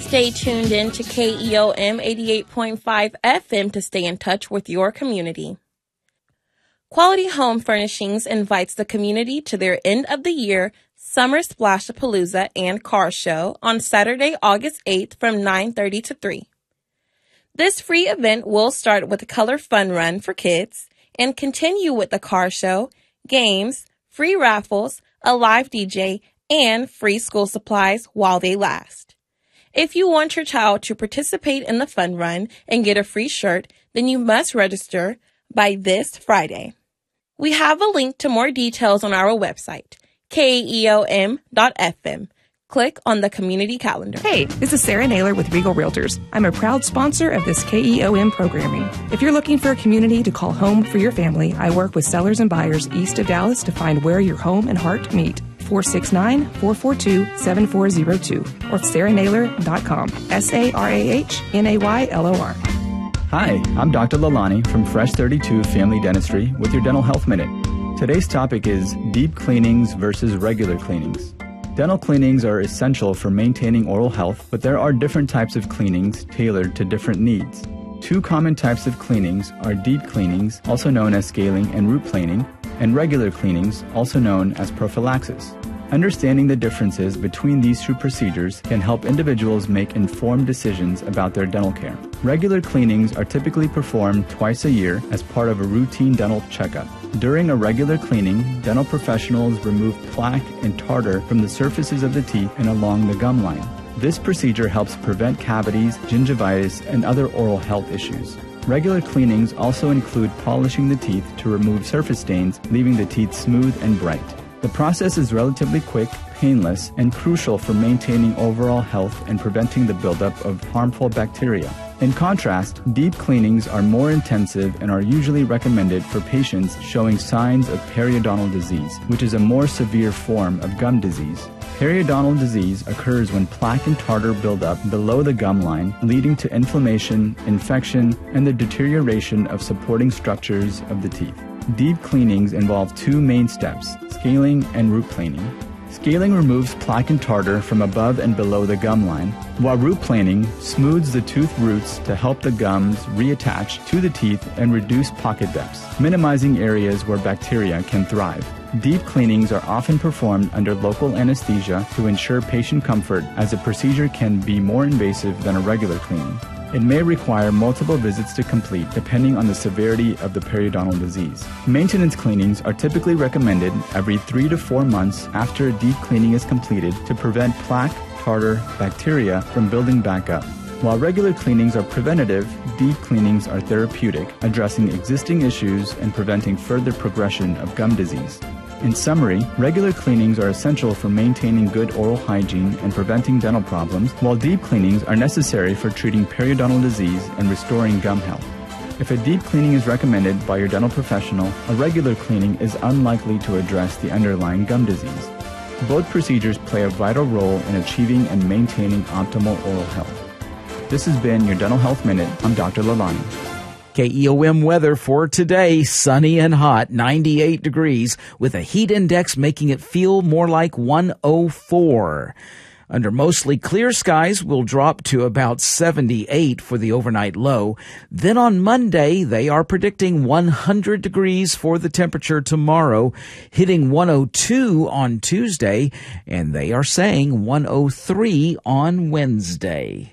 Stay tuned in to KEOM 88.5 FM to stay in touch with your community. Quality Home Furnishings invites the community to their end-of-the-year Summer Splashapalooza and Car Show on Saturday, August 8th from 9:30 to 3. This free event will start with a color fun run for kids and continue with the car show, games, free raffles, a live DJ, and free school supplies while they last. If you want your child to participate in the fun run and get a free shirt, then you must register by this Friday. We have a link to more details on our website, keom.fm. Click on the community calendar. Hey, this is Sarah Naylor with Regal Realtors. I'm a proud sponsor of this KEOM programming. If you're looking for a community to call home for your family, I work with sellers and buyers east of Dallas to find where your home and heart meet. 469-442-7402 or sarahnaylor.com. SARAHNAYLOR. Hi, I'm Dr. Lalani from Fresh 32 Family Dentistry with your Dental Health Minute. Today's topic is deep cleanings versus regular cleanings. Dental cleanings are essential for maintaining oral health, but there are different types of cleanings tailored to different needs. Two common types of cleanings are deep cleanings, also known as scaling and root planing, and regular cleanings, also known as prophylaxis. Understanding the differences between these two procedures can help individuals make informed decisions about their dental care. Regular cleanings are typically performed twice a year as part of a routine dental checkup. During a regular cleaning, dental professionals remove plaque and tartar from the surfaces of the teeth and along the gum line. This procedure helps prevent cavities, gingivitis, and other oral health issues. Regular cleanings also include polishing the teeth to remove surface stains, leaving the teeth smooth and bright. The process is relatively quick, painless, and crucial for maintaining overall health and preventing the buildup of harmful bacteria. In contrast, deep cleanings are more intensive and are usually recommended for patients showing signs of periodontal disease, which is a more severe form of gum disease. Periodontal disease occurs when plaque and tartar build up below the gum line, leading to inflammation, infection, and the deterioration of supporting structures of the teeth. Deep cleanings involve two main steps, scaling and root planing. Scaling removes plaque and tartar from above and below the gum line, while root planing smooths the tooth roots to help the gums reattach to the teeth and reduce pocket depths, minimizing areas where bacteria can thrive. Deep cleanings are often performed under local anesthesia to ensure patient comfort, as the procedure can be more invasive than a regular cleaning. It may require multiple visits to complete depending on the severity of the periodontal disease. Maintenance cleanings are typically recommended every 3 to 4 months after a deep cleaning is completed to prevent plaque, tartar, bacteria from building back up. While regular cleanings are preventative, deep cleanings are therapeutic, addressing existing issues and preventing further progression of gum disease. In summary, regular cleanings are essential for maintaining good oral hygiene and preventing dental problems, while deep cleanings are necessary for treating periodontal disease and restoring gum health. If a deep cleaning is recommended by your dental professional, a regular cleaning is unlikely to address the underlying gum disease. Both procedures play a vital role in achieving and maintaining optimal oral health. This has been your Dental Health Minute. I'm Dr. Lalani. KEOM weather for today, sunny and hot, 98 degrees, with a heat index making it feel more like 104. Under mostly clear skies, we'll drop to about 78 for the overnight low. Then on Monday, they are predicting 100 degrees for the temperature tomorrow, hitting 102 on Tuesday, and they are saying 103 on Wednesday.